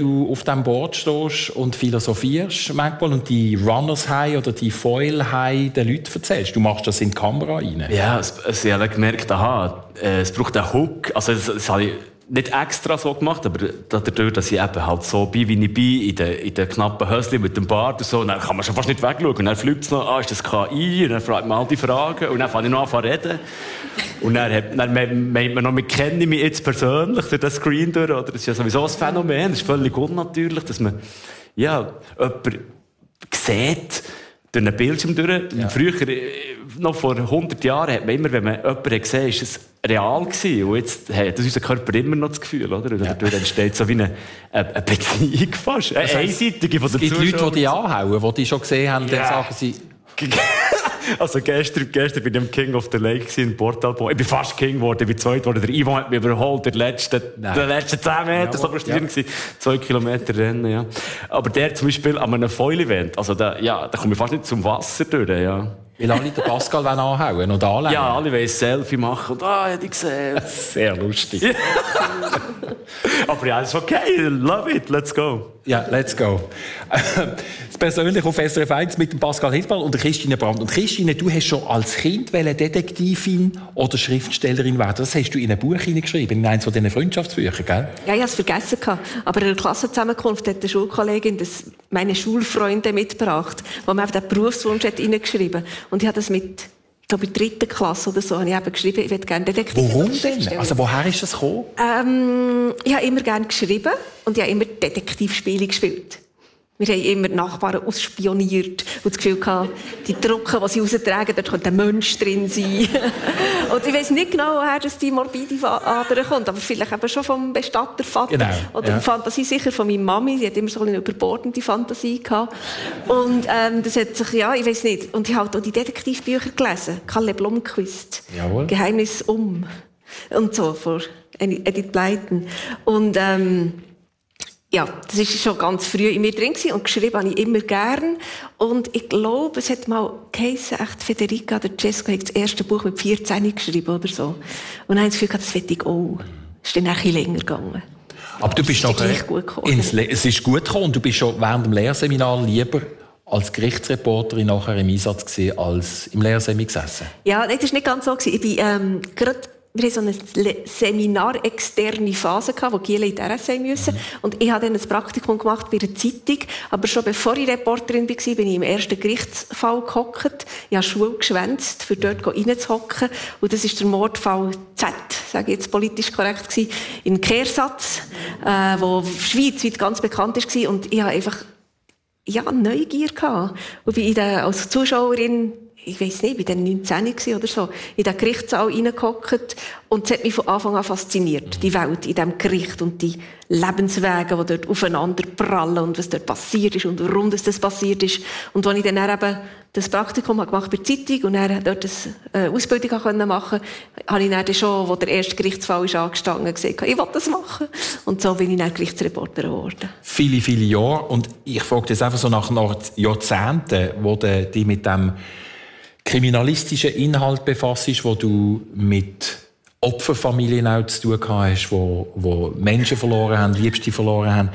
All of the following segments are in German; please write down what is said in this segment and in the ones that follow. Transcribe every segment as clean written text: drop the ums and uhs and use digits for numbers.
du auf diesem Board stehst und philosophierst manchmal und die Runners High oder die Foil High den Leuten erzählst? Du machst das in die Kamera rein. Ja, ich habe gemerkt, es braucht einen Hook. Also, das habe ich nicht extra so gemacht, aber dadurch, dass ich eben halt so bin, wie ich bin, in den knappen Höschen mit dem Bart und so, dann kann man schon fast nicht wegschauen. Und dann fliegt es noch, ist das KI? Und dann fragt man all die Fragen. Und dann fange ich noch an zu reden. Und dann meint man noch, wir kennen mich jetzt persönlich durch das Screen durch, oder? Das ist ja sowieso ein Phänomen. Das ist völlig unnatürlich, dass man, jemanden sieht, durch einen Bildschirm durch. Ja. Früher, noch vor 100 Jahren, hat man immer, wenn man jemanden gesehen hat, ist es real gewesen. Und jetzt hat unser Körper immer noch das Gefühl, oder? Und dadurch entsteht so wie eine Beziehung fast. Eine einseitige von den Zuschauern. Es gibt Leute, die dich anhauen, die dich schon gesehen haben, dann sagen sie... Also gestern bin ich am King of the Lake in Portal. Ich bin fast King geworden, ich bin zweit geworden. Der Ivo hat mich überholt, der letzten 10 Meter, so frustrierend gewesen. 2 Kilometer Rennen, ja. Aber der zum Beispiel an einem Foil-Event, also da komme ich fast nicht zum Wasser durch, ja. Weil alle den Pascal anhauen und anlegen. Ja, alle wollen ein Selfie machen und hätte ich gesehen. Sehr lustig. Aber ja, das ist okay, love it, let's go. Ja, let's go. Das Persönliche auf SRF 1 mit dem Pascal Hildball und der Christine Brandt. Und Christine, du hast schon als Kind Detektivin oder Schriftstellerin werden. Das hast du in ein Buch hineingeschrieben, in eines von diesen Freundschaftsbüchern, gell? Ja, ich habe es vergessen. Aber in der Klassenzusammenkunft hat die Schulkollegin meine Schulfreunde mitgebracht, wo man den Berufswunsch hineingeschrieben hat. Und ich habe das mit, ich glaube, in der 3. Klasse oder so, habe ich eben geschrieben, ich würde gerne Detektiv. Warum denn? Also woher ist das gekommen? Ich habe immer gerne geschrieben und ich habe immer Detektivspiele gespielt. Wir haben immer Nachbarn ausspioniert und das Gefühl gehabt, die Drucken, die sie raustragen, dort könnte ein Mensch drin sein. Und ich weiss nicht genau, woher die morbide Ader kommt, aber vielleicht eben schon vom Bestattervater. Genau, oder die Fantasie sicher von meiner Mami. Sie hat immer so eine überbordende Fantasie gehabt. Und das hat sich, ja, ich weiss nicht. Und ich habe auch die Detektivbücher gelesen. Kalle Blomqvist. Jawohl. Geheimnis und so, von Edith Blyton. Und ja, das war schon ganz früh in mir drin gewesen und geschrieben habe ich immer gern. Und ich glaube, es hat mal geheissen, echt Federica oder Cesco hat das erste Buch mit 14 geschrieben oder so. Und dann habe ich das Gefühl gehabt, das will ich auch. Es ist dann ein bisschen länger gegangen. Aber du bist noch es ist gut gekommen und du bist schon während dem Lehrseminar lieber als Gerichtsreporterin nachher im Einsatz gewesen, als im Lehrseminar gesessen? Ja, das war nicht ganz so. Ich bin wir hatten so eine Seminar-externe Phase, wo Giele in die RSA müssen. Und ich habe dann ein Praktikum gemacht bei einer Zeitung. Aber schon bevor ich Reporterin war, bin ich im ersten Gerichtsfall gehockt. Ich habe Schule geschwänzt, für dort reinzuhocken. Und das ist der Mordfall Z, sage ich jetzt politisch korrekt gewesen, in Kehrsatz, wo schweizweit ganz bekannt war. Und ich habe einfach, Neugier gehabt. Und bin als Zuschauerin, ich weiss nicht, ich war dann 19 oder so, in den Gerichtssaal reingehockt und es hat mich von Anfang an fasziniert, die Welt in diesem Gericht und die Lebenswege, die dort aufeinander prallen und was dort passiert ist und warum das passiert ist. Und als ich dann eben das Praktikum gemacht bei der Zeitung und dann dort eine Ausbildung machen konnte, habe ich dann schon, wo der erste Gerichtsfall ist angestanden, gesagt, ich will das machen. Und so bin ich dann Gerichtsreporterin geworden. Viele, viele Jahre. Und ich frage das einfach so nach Jahrzehnten, wo du dich mit dem kriminalistischen Inhalt befasst, wo du mit Opferfamilien auch zu tun hast, wo Menschen verloren haben, Liebste verloren haben,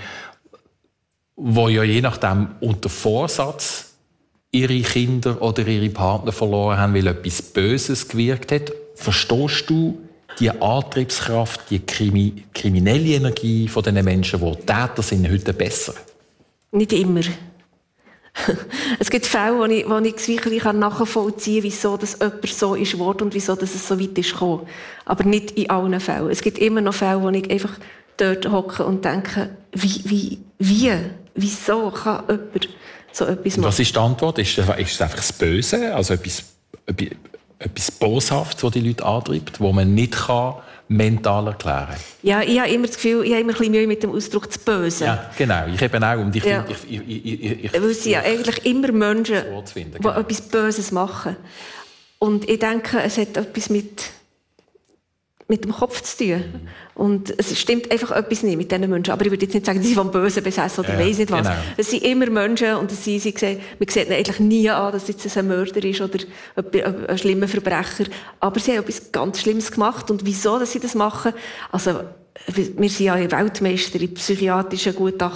wo ja je nachdem unter Vorsatz ihre Kinder oder ihre Partner verloren haben, weil etwas Böses gewirkt hat. Verstehst du die Antriebskraft, die kriminelle Energie von diesen Menschen, die Täter sind, heute besser? Nicht immer. Es gibt Fälle, wo ich wirklich nachvollziehen kann, wieso das jemand so ist geworden und wieso das es so weit ist gekommen. Aber nicht in allen Fällen. Es gibt immer noch Fälle, wo ich einfach dort hocke und denke, wieso kann jemand so etwas machen? Was ist die Antwort? Ist es einfach das Böse? Also etwas Boshaftes, das die Leute antreibt, das man nicht mental erklären kann? Ja, ich habe immer das Gefühl, ich habe immer ein bisschen Mühe mit dem Ausdruck «das Böse». Ja, genau. Ich eben auch. Und ich ja. finde... Weil es sind ja eigentlich immer Menschen, die etwas Böses machen. Und ich denke, es hat etwas mit dem Kopf zu tun. Und es stimmt einfach etwas nicht mit diesen Menschen. Aber ich würde jetzt nicht sagen, sie sind vom Bösen besessen oder weiss nicht was. Genau. Es sind immer Menschen und man sieht ihnen eigentlich nie an, dass jetzt ein Mörder ist oder ein schlimmer Verbrecher. Aber sie haben etwas ganz Schlimmes gemacht. Und wieso dass sie das machen? Also, wir sind ja Weltmeister in psychiatrischen Gutachten.